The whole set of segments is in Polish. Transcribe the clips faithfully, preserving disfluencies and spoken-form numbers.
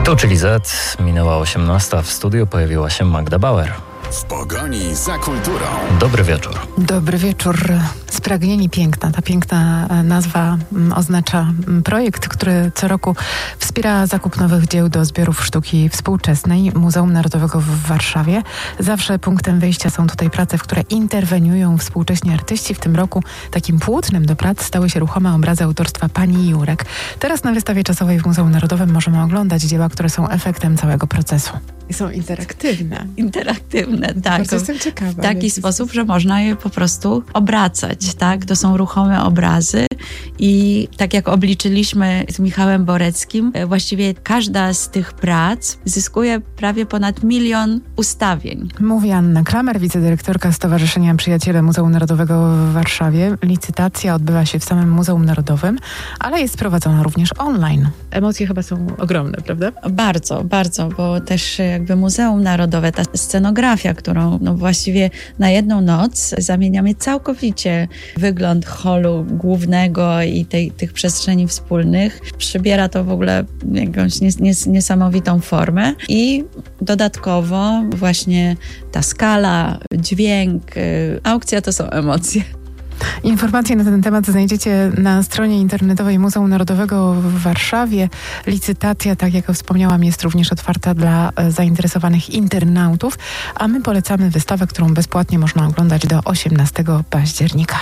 Tu czyli Z, minęła osiemnasta, w studiu pojawiła się Magda Bauer. W pogoni za kulturą. Dobry wieczór. Dobry wieczór. Spragnieni piękna. Ta piękna nazwa oznacza projekt, który co roku wspiera zakup nowych dzieł do zbiorów sztuki współczesnej Muzeum Narodowego w Warszawie. Zawsze punktem wyjścia są tutaj prace, w które interweniują współcześni artyści. W tym roku takim płótnem do prac stały się ruchome obrazy autorstwa pani Jurek. Teraz na wystawie czasowej w Muzeum Narodowym możemy oglądać dzieła, które są efektem całego procesu. I są interaktywne. Interaktywne, tak. Bardzo jestem ciekawa. W taki sposób, że można je po prostu obracać, tak? To są ruchome obrazy i tak jak obliczyliśmy z Michałem Boreckim, właściwie każda z tych prac zyskuje prawie ponad milion ustawień. Mówi Anna Kramer, wicedyrektorka Stowarzyszenia Przyjaciele Muzeum Narodowego w Warszawie. Licytacja odbywa się w samym Muzeum Narodowym, ale jest prowadzona również online. Emocje chyba są ogromne, prawda? Bardzo, bardzo, bo też jakby Muzeum Narodowe, ta scenografia, którą no właściwie na jedną noc zamieniamy całkowicie wygląd holu głównego i tej, tych przestrzeni wspólnych. Przybiera to w ogóle jakąś nies, nies, niesamowitą formę i dodatkowo właśnie ta skala, dźwięk, aukcja to są emocje. Informacje na ten temat znajdziecie na stronie internetowej Muzeum Narodowego w Warszawie. Licytacja, tak jak wspomniałam, jest również otwarta dla zainteresowanych internautów, a my polecamy wystawę, którą bezpłatnie można oglądać do osiemnastego października.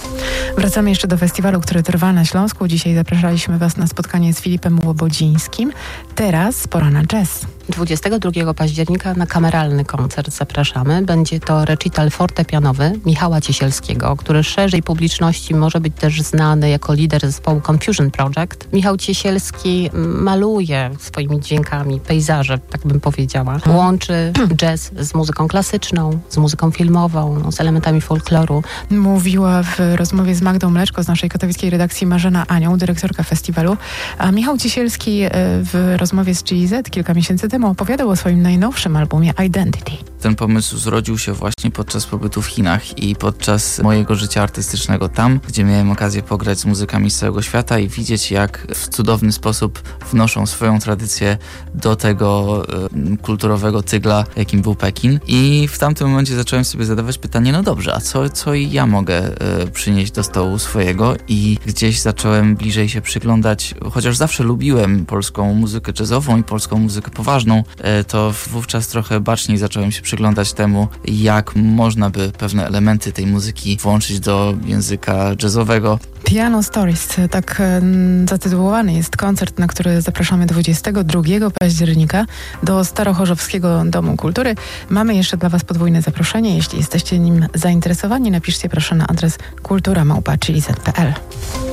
Wracamy jeszcze do festiwalu, który trwa na Śląsku. Dzisiaj zapraszaliśmy Was na spotkanie z Filipem Łobodzińskim. Teraz pora na jazz. dwudziestego drugiego października na kameralny koncert zapraszamy. Będzie to recital fortepianowy Michała Ciesielskiego, który szerzej publiczności może być też znany jako lider zespołu Confusion Project. Michał Ciesielski maluje swoimi dźwiękami pejzaże, tak bym powiedziała. Łączy jazz z muzyką klasyczną, z muzyką filmową, no, z elementami folkloru. Mówiła w rozmowie z Magdą Mleczko z naszej katowickiej redakcji Marzena Anioł, dyrektorka festiwalu. A Michał Ciesielski w rozmowie z G Z kilka miesięcy temu opowiadał o swoim najnowszym albumie Identity. Ten pomysł zrodził się właśnie podczas pobytu w Chinach i podczas mojego życia artystycznego tam, gdzie miałem okazję pograć z muzykami z całego świata i widzieć, jak w cudowny sposób wnoszą swoją tradycję do tego e, kulturowego tygla, jakim był Pekin. I w tamtym momencie zacząłem sobie zadawać pytanie, no dobrze, a co, co ja mogę e, przynieść do stołu swojego? I gdzieś zacząłem bliżej się przyglądać, chociaż zawsze lubiłem polską muzykę jazzową i polską muzykę poważną, e, to wówczas trochę baczniej zacząłem się przyglądać temu, jak można by pewne elementy tej muzyki włączyć do języka jazzowego. Piano Stories, tak zatytułowany jest koncert, na który zapraszamy dwudziestego drugiego października do Starochorzowskiego Domu Kultury. Mamy jeszcze dla Was podwójne zaproszenie. Jeśli jesteście nim zainteresowani, napiszcie proszę na adres kultura małpa chili kropka p l.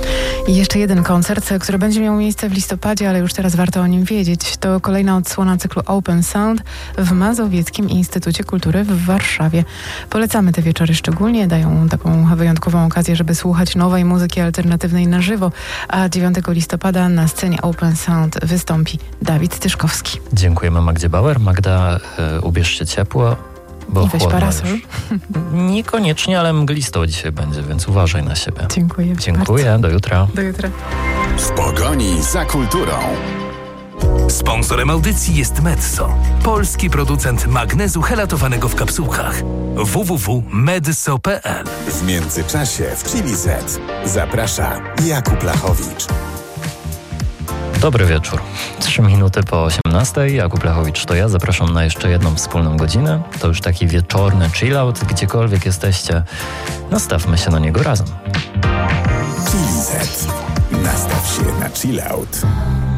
I jeszcze jeden koncert, który będzie miał miejsce w listopadzie, ale już teraz warto o nim wiedzieć. To kolejna odsłona cyklu Open Sound w Mazowieckim Instytucie Kultury w Warszawie. Polecamy te wieczory szczególnie, dają taką wyjątkową okazję, żeby słuchać nowej muzyki alternatywnej na żywo, a dziewiątego listopada na scenie Open Sound wystąpi Dawid Tyszkowski. Dziękujemy Magdzie Bauer. Magda, y, ubierz się ciepło. Bo I weź parasol. Już. Niekoniecznie, ale mglisto dzisiaj będzie, więc uważaj na siebie. Dziękuję. Dziękuję, bardzo. do jutra. Do jutra. W pogoni za kulturą. Sponsorem audycji jest Medzo, polski producent magnezu helatowanego w kapsułkach. w w w kropka medso kropka p l. W międzyczasie w Chili Z zaprasza Jakub Lachowicz. Dobry wieczór. Trzy minuty po osiemnastej. Jakub Lachowicz to ja. Zapraszam na jeszcze jedną wspólną godzinę. To już taki wieczorny chillout. Gdziekolwiek jesteście, nastawmy się na niego razem. Chili Z. Nastaw się na chillout.